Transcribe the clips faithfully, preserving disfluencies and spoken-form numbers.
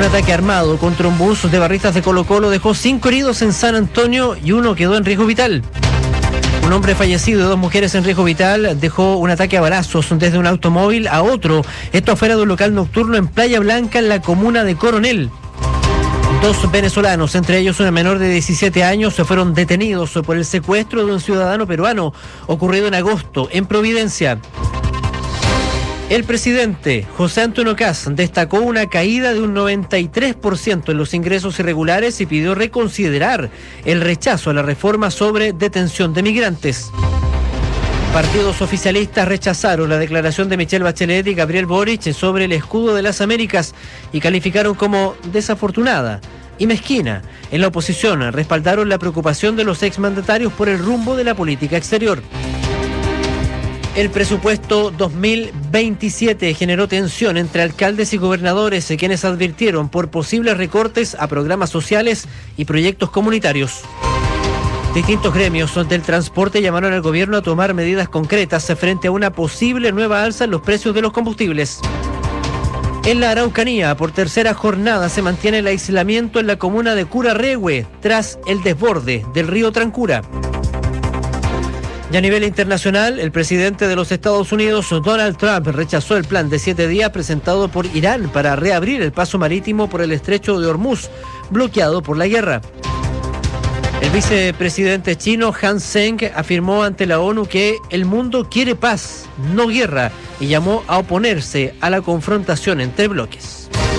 Un ataque armado contra un bus de barristas de Colo-Colo dejó cinco heridos en San Antonio y uno quedó en riesgo vital. Un hombre fallecido y dos mujeres en riesgo vital dejó un ataque a balazos desde un automóvil a otro, esto afuera de un local nocturno en Playa Blanca, en la comuna de Coronel. Dos venezolanos, entre ellos una menor de diecisiete años, se fueron detenidos por el secuestro de un ciudadano peruano ocurrido en agosto en Providencia. El presidente José Antonio Kast destacó una caída de un noventa y tres por ciento en los ingresos irregulares y pidió reconsiderar el rechazo a la reforma sobre detención de migrantes. Partidos oficialistas rechazaron la declaración de Michelle Bachelet y Gabriel Boric sobre el escudo de las Américas y calificaron como desafortunada y mezquina. En la oposición respaldaron la preocupación de los exmandatarios por el rumbo de la política exterior. El presupuesto dos mil veintisiete generó tensión entre alcaldes y gobernadores, quienes advirtieron por posibles recortes a programas sociales y proyectos comunitarios. Distintos gremios del transporte llamaron al gobierno a tomar medidas concretas frente a una posible nueva alza en los precios de los combustibles. En la Araucanía, por tercera jornada, se mantiene el aislamiento en la comuna de Curarrehue tras el desborde del río Trancura. Y a nivel internacional, el presidente de los Estados Unidos, Donald Trump, rechazó el plan de siete días presentado por Irán para reabrir el paso marítimo por el estrecho de Hormuz, bloqueado por la guerra. El vicepresidente chino Han Zheng afirmó ante la ONU que el mundo quiere paz, no guerra, y llamó a oponerse a la confrontación entre bloques.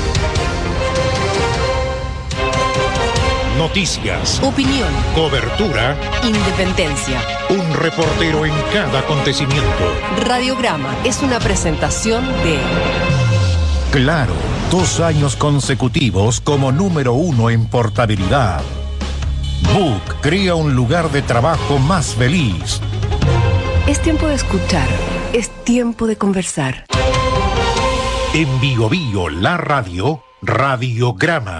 Noticias, opinión, cobertura, independencia. Un reportero en cada acontecimiento. Radiograma es una presentación de Claro, dos años consecutivos como número uno en portabilidad. Book crea un lugar de trabajo más feliz. Es tiempo de escuchar, es tiempo de conversar. En Bio Bio, la radio, Radiograma.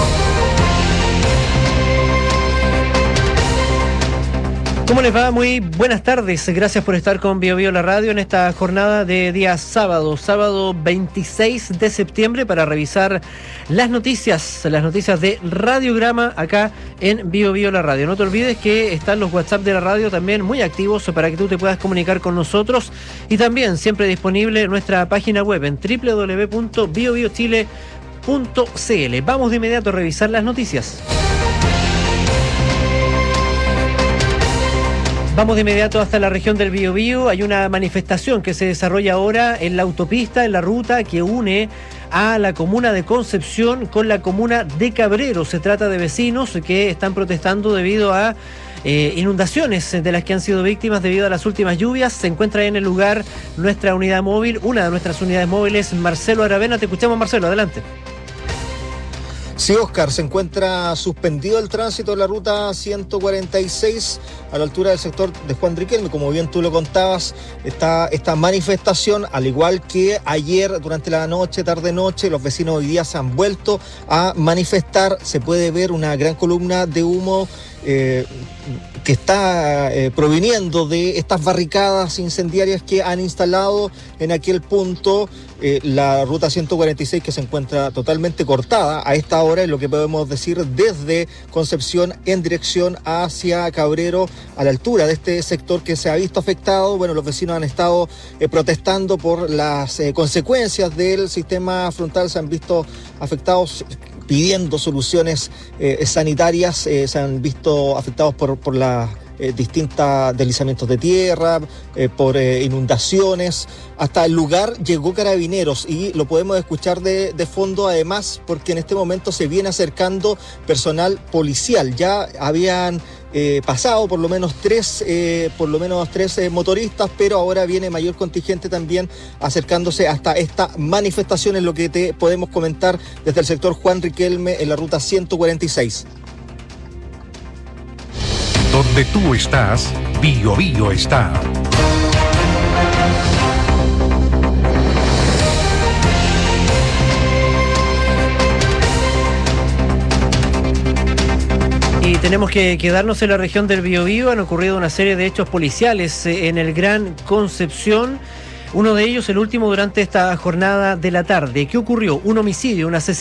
¿Cómo les va? Muy buenas tardes. Gracias por estar con Bio Bio la radio en esta jornada de día sábado, sábado veintiséis de septiembre, para revisar las noticias, las noticias de Radiograma acá en Bio Bio la radio. No te olvides que están los WhatsApp de la radio también muy activos para que tú te puedas comunicar con nosotros, y también siempre disponible nuestra página web en doble u doble u doble u punto bio bio chile punto c l. Vamos de inmediato a revisar las noticias. Vamos de inmediato hasta la región del Biobío. Hay una manifestación que se desarrolla ahora en la autopista, en la ruta que une a la comuna de Concepción con la comuna de Cabrero. Se trata de vecinos que están protestando debido a eh, inundaciones de las que han sido víctimas debido a las últimas lluvias. Se encuentra en el lugar nuestra unidad móvil, una de nuestras unidades móviles, Marcelo Aravena. Te escuchamos, Marcelo, adelante. Sí, Oscar, se encuentra suspendido el tránsito de la ruta ciento cuarenta y seis a la altura del sector de Juan Riquelme. Como bien tú lo contabas, está esta manifestación, al igual que ayer durante la noche, tarde-noche, los vecinos hoy día se han vuelto a manifestar. Se puede ver una gran columna de humo eh, que está eh, proviniendo de estas barricadas incendiarias que han instalado en aquel punto. Eh, la ruta ciento cuarenta y seis, que se encuentra totalmente cortada a esta hora, es lo que podemos decir desde Concepción en dirección hacia Cabrero, a la altura de este sector que se ha visto afectado. Bueno, los vecinos han estado eh, protestando por las eh, consecuencias del sistema frontal, se han visto afectados, pidiendo soluciones eh, sanitarias, eh, se han visto afectados por, por las eh, distintos deslizamientos de tierra, eh, por eh, inundaciones. Hasta el lugar llegó Carabineros y lo podemos escuchar de, de fondo, además, porque en este momento se viene acercando personal policial. Ya habían Eh, pasado por lo menos tres, eh, por lo menos tres eh, motoristas, pero ahora viene mayor contingente también acercándose hasta esta manifestación, en lo que te podemos comentar desde el sector Juan Riquelme en la ruta ciento cuarenta y seis. Donde tú estás, Bio Bio está. Y tenemos que quedarnos en la región del Biobío. Han ocurrido una serie de hechos policiales en el Gran Concepción. Uno de ellos, el último durante esta jornada de la tarde. ¿Qué ocurrió? Un homicidio, un asesinato.